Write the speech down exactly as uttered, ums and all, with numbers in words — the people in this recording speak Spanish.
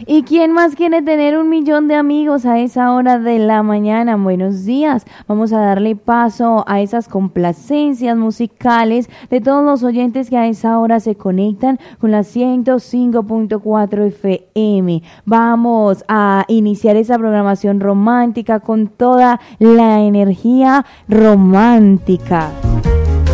¿Y quién más quiere tener un millón de amigos a esa hora de la mañana? Buenos días. Vamos a darle paso a esas complacencias musicales de todos los oyentes que a esa hora se conectan con la ciento cinco punto cuatro F M. Vamos a iniciar esa programación romántica con toda la energía romántica.